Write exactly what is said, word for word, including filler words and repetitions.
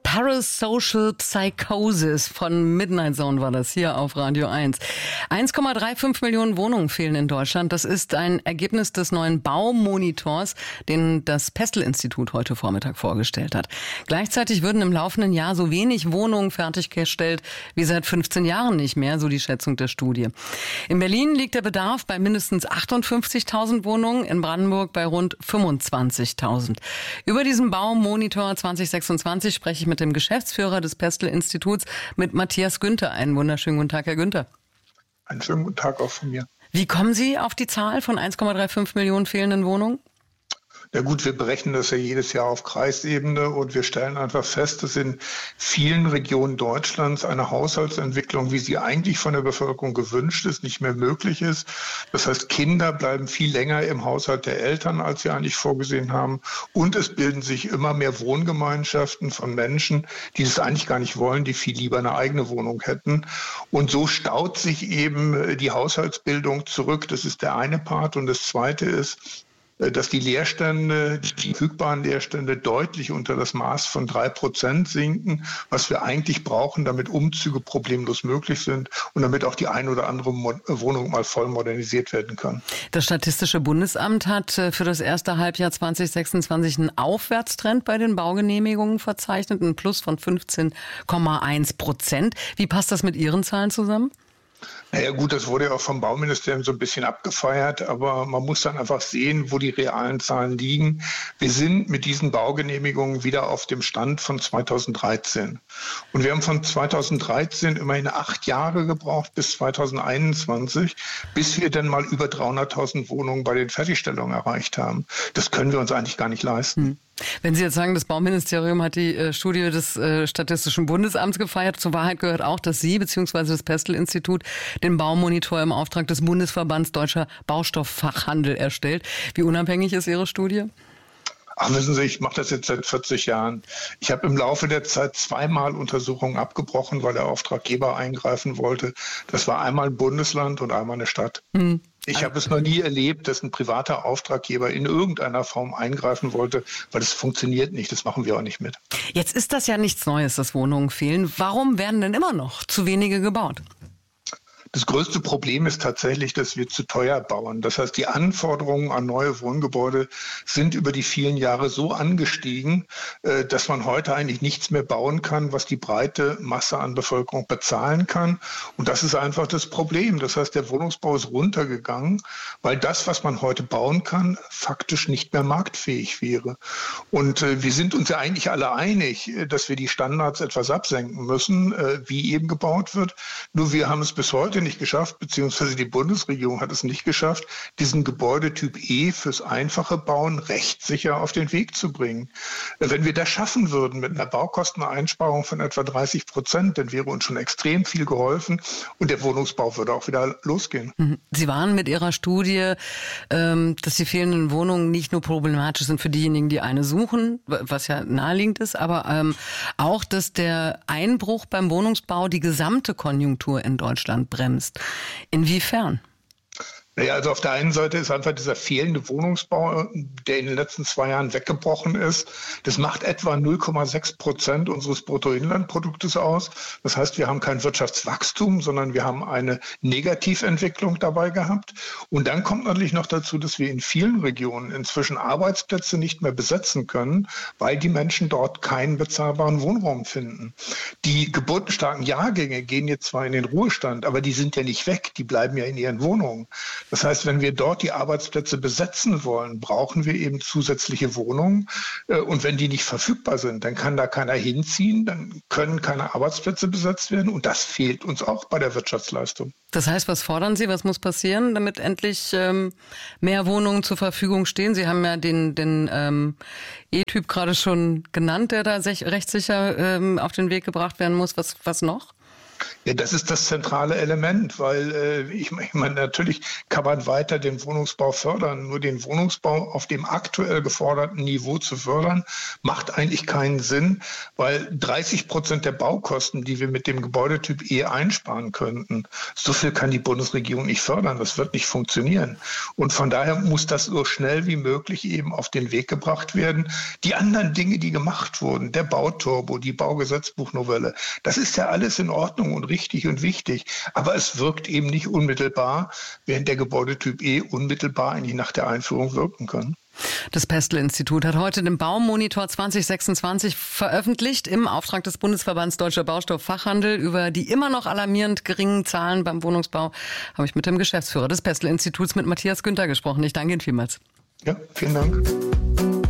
Parasocial Psychosis von Midnight Zone war das hier auf Radio eins. eins Komma fünfunddreißig Millionen Wohnungen fehlen in Deutschland. Das ist ein Ergebnis des neuen Baumonitors, den das Pestel-Institut heute Vormittag vorgestellt hat. Gleichzeitig würden im laufenden Jahr so wenig Wohnungen fertiggestellt wie seit fünfzehn Jahren nicht mehr, so die Schätzung der Studie. In Berlin liegt der Bedarf bei mindestens achtundfünfzigtausend Wohnungen, in Brandenburg bei rund fünfundzwanzigtausend. Über diesen Baumonitor zwanzig sechsundzwanzig spreche ich mit dem Geschäftsführer des Pestel-Instituts, mit Matthias Günther. Einen wunderschönen guten Tag, Herr Günther. Einen schönen guten Tag auch von mir. Wie kommen Sie auf die Zahl von eins Komma fünfunddreißig Millionen fehlenden Wohnungen? Ja gut, wir berechnen das ja jedes Jahr auf Kreisebene und wir stellen einfach fest, dass in vielen Regionen Deutschlands eine Haushaltsentwicklung, wie sie eigentlich von der Bevölkerung gewünscht ist, nicht mehr möglich ist. Das heißt, Kinder bleiben viel länger im Haushalt der Eltern, als wir eigentlich vorgesehen haben. Und es bilden sich immer mehr Wohngemeinschaften von Menschen, die das eigentlich gar nicht wollen, die viel lieber eine eigene Wohnung hätten. Und so staut sich eben die Haushaltsbildung zurück. Das ist der eine Part. Und das zweite ist, dass die Leerstände, die verfügbaren Leerstände deutlich unter das Maß von drei Prozent sinken, was wir eigentlich brauchen, damit Umzüge problemlos möglich sind und damit auch die ein oder andere Wohnung mal voll modernisiert werden kann. Das Statistische Bundesamt hat für das erste Halbjahr zwanzig sechsundzwanzig einen Aufwärtstrend bei den Baugenehmigungen verzeichnet, einen Plus von fünfzehn Komma eins Prozent. Wie passt das mit Ihren Zahlen zusammen? Naja gut, das wurde ja auch vom Bauministerium so ein bisschen abgefeiert, aber man muss dann einfach sehen, wo die realen Zahlen liegen. Wir sind mit diesen Baugenehmigungen wieder auf dem Stand von zweitausenddreizehn. Und wir haben von zweitausenddreizehn immerhin acht Jahre gebraucht bis zweitausendeinundzwanzig, bis wir dann mal über dreihunderttausend Wohnungen bei den Fertigstellungen erreicht haben. Das können wir uns eigentlich gar nicht leisten. Hm. Wenn Sie jetzt sagen, das Bauministerium hat die äh, Studie des äh, Statistischen Bundesamts gefeiert, zur Wahrheit gehört auch, dass Sie bzw. das Pestel-Institut den Baumonitor im Auftrag des Bundesverbands Deutscher Baustofffachhandel erstellt. Wie unabhängig ist Ihre Studie? Ach, wissen Sie, ich mache das jetzt seit vierzig Jahren. Ich habe im Laufe der Zeit zweimal Untersuchungen abgebrochen, weil der Auftraggeber eingreifen wollte. Das war einmal ein Bundesland und einmal eine Stadt. Hm. Ich habe es noch nie erlebt, dass ein privater Auftraggeber in irgendeiner Form eingreifen wollte, weil das funktioniert nicht. Das machen wir auch nicht mit. Jetzt ist das ja nichts Neues, dass Wohnungen fehlen. Warum werden denn immer noch zu wenige gebaut? Das größte Problem ist tatsächlich, dass wir zu teuer bauen. Das heißt, die Anforderungen an neue Wohngebäude sind über die vielen Jahre so angestiegen, dass man heute eigentlich nichts mehr bauen kann, was die breite Masse an Bevölkerung bezahlen kann. Und das ist einfach das Problem. Das heißt, der Wohnungsbau ist runtergegangen, weil das, was man heute bauen kann, faktisch nicht mehr marktfähig wäre. Und wir sind uns ja eigentlich alle einig, dass wir die Standards etwas absenken müssen, wie eben gebaut wird. Nur wir haben es bis heute nicht geschafft, beziehungsweise die Bundesregierung hat es nicht geschafft, diesen Gebäudetyp E fürs einfache Bauen rechtssicher auf den Weg zu bringen. Wenn wir das schaffen würden mit einer Baukosteneinsparung von etwa dreißig Prozent, dann wäre uns schon extrem viel geholfen und der Wohnungsbau würde auch wieder losgehen. Sie waren mit Ihrer Studie, dass die fehlenden Wohnungen nicht nur problematisch sind für diejenigen, die eine suchen, was ja naheliegend ist, aber auch, dass der Einbruch beim Wohnungsbau die gesamte Konjunktur in Deutschland bremst. Inwiefern? Naja, also auf der einen Seite ist einfach dieser fehlende Wohnungsbau, der in den letzten zwei Jahren weggebrochen ist. Das macht etwa null Komma sechs Prozent unseres Bruttoinlandproduktes aus. Das heißt, wir haben kein Wirtschaftswachstum, sondern wir haben eine Negativentwicklung dabei gehabt. Und dann kommt natürlich noch dazu, dass wir in vielen Regionen inzwischen Arbeitsplätze nicht mehr besetzen können, weil die Menschen dort keinen bezahlbaren Wohnraum finden. Die geburtenstarken Jahrgänge gehen jetzt zwar in den Ruhestand, aber die sind ja nicht weg, die bleiben ja in ihren Wohnungen. Das heißt, wenn wir dort die Arbeitsplätze besetzen wollen, brauchen wir eben zusätzliche Wohnungen. Und wenn die nicht verfügbar sind, dann kann da keiner hinziehen, dann können keine Arbeitsplätze besetzt werden. Und das fehlt uns auch bei der Wirtschaftsleistung. Das heißt, was fordern Sie? Was muss passieren, damit endlich ähm, mehr Wohnungen zur Verfügung stehen? Sie haben ja den, den ähm, E-Typ gerade schon genannt, der da sech- rechtssicher ähm, auf den Weg gebracht werden muss. Was, was noch? Ja, das ist das zentrale Element, weil äh, ich, ich meine, natürlich kann man weiter den Wohnungsbau fördern. Nur den Wohnungsbau auf dem aktuell geforderten Niveau zu fördern, macht eigentlich keinen Sinn, weil dreißig Prozent der Baukosten, die wir mit dem Gebäudetyp E einsparen könnten, so viel kann die Bundesregierung nicht fördern. Das wird nicht funktionieren. Und von daher muss das so schnell wie möglich eben auf den Weg gebracht werden. Die anderen Dinge, die gemacht wurden, der Bauturbo, die Baugesetzbuchnovelle, das ist ja alles in Ordnung und richtig und wichtig. Aber es wirkt eben nicht unmittelbar, während der Gebäudetyp E unmittelbar eigentlich nach der Einführung wirken kann. Das Pestel-Institut hat heute den Baumonitor zwanzig sechsundzwanzig veröffentlicht im Auftrag des Bundesverbands Deutscher Baustofffachhandel. Über die immer noch alarmierend geringen Zahlen beim Wohnungsbau habe ich mit dem Geschäftsführer des Pestel-Instituts, mit Matthias Günther, gesprochen. Ich danke Ihnen vielmals. Ja, vielen Dank.